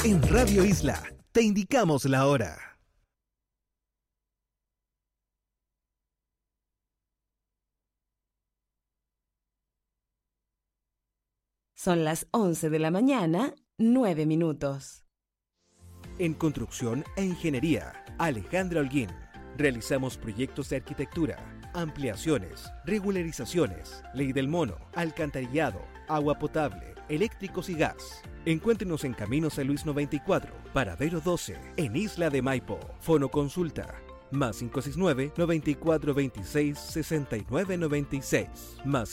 En Radio Isla, te indicamos la hora. Son las 11 de la mañana, 9 minutos. En construcción e ingeniería, Alejandra Holguín. Realizamos proyectos de arquitectura, ampliaciones, regularizaciones, ley del mono, alcantarillado, agua potable, eléctricos y gas. Encuéntrenos en Camino San Luis 94, Paradero 12, en Isla de Maipo. Fono consulta más 569-9426-6996. Más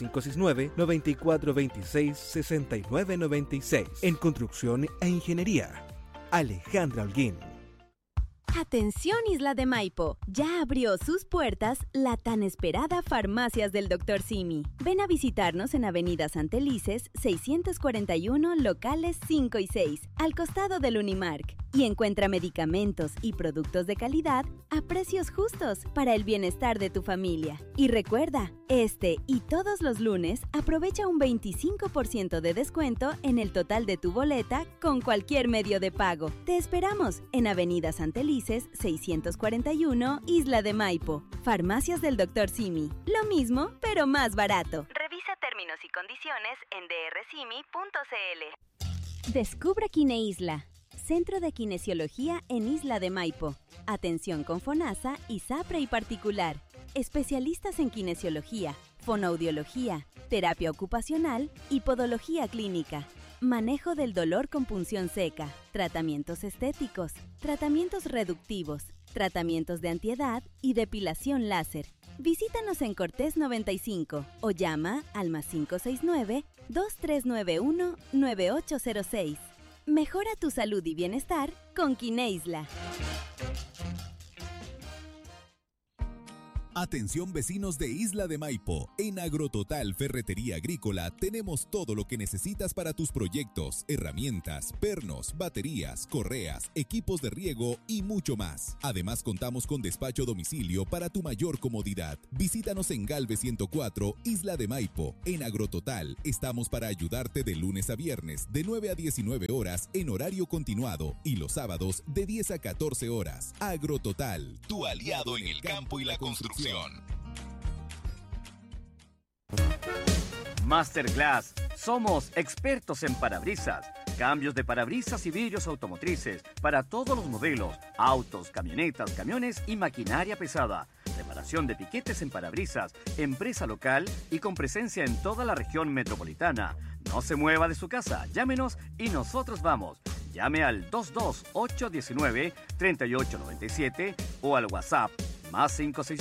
569-9426-6996. En construcción e ingeniería, Alejandra Holguín. Atención Isla de Maipo, ya abrió sus puertas la tan esperada Farmacias del Dr. Simi. Ven a visitarnos en Avenida Santelices 641, locales 5 y 6, al costado del Unimark. Y encuentra medicamentos y productos de calidad a precios justos para el bienestar de tu familia. Y recuerda, este y todos los lunes aprovecha un 25% de descuento en el total de tu boleta con cualquier medio de pago. Te esperamos en Avenida Santelices 641, Isla de Maipo. Farmacias del Dr. Simi. Lo mismo, pero más barato. Revisa términos y condiciones en drcimi.cl. Descubra Kineisla, Centro de Kinesiología en Isla de Maipo. Atención con FONASA, ISAPRE y particular. Especialistas en kinesiología, fonoaudiología, terapia ocupacional y podología clínica. Manejo del dolor con punción seca, tratamientos estéticos, tratamientos reductivos, tratamientos de antiedad y depilación láser. Visítanos en Cortés 95 o llama al +569 2391 9806. Mejora tu salud y bienestar con Kineisla. Atención vecinos de Isla de Maipo, en Agrototal Ferretería Agrícola tenemos todo lo que necesitas para tus proyectos, herramientas, pernos, baterías, correas, equipos de riego y mucho más. Además contamos con despacho a domicilio para tu mayor comodidad. Visítanos en Galvez 104, Isla de Maipo. En Agrototal estamos para ayudarte de lunes a viernes de 9 a 19 horas en horario continuado y los sábados de 10 a 14 horas. Agrototal, tu aliado en el campo y la construcción. Masterglass. Somos expertos en parabrisas, cambios de parabrisas y vidrios automotrices para todos los modelos, autos, camionetas, camiones y maquinaria pesada. Reparación de piquetes en parabrisas, empresa local y con presencia en toda la región metropolitana. No se mueva de su casa, llámenos y nosotros vamos. Llame al 22819-3897 o al WhatsApp más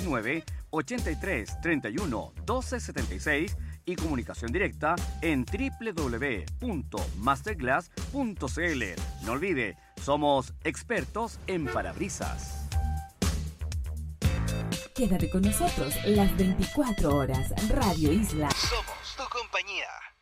569-8331-1276 y comunicación directa en www.masterglass.cl. No olvide, somos expertos en parabrisas. Quédate con nosotros las 24 horas. Radio Isla. Somos tu compañía.